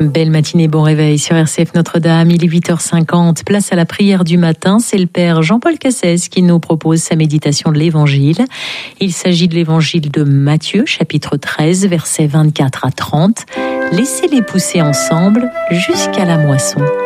Belle matinée, bon réveil sur RCF Notre-Dame. Il est 8h50. Place à la prière du matin. C'est le Père Jean-Paul Cassès qui nous propose sa méditation de l'Évangile. Il s'agit de l'Évangile de Matthieu, chapitre 13, versets 24 à 30. Laissez-les pousser ensemble jusqu'à la moisson.